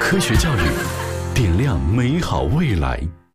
科学教育，点亮美好未来。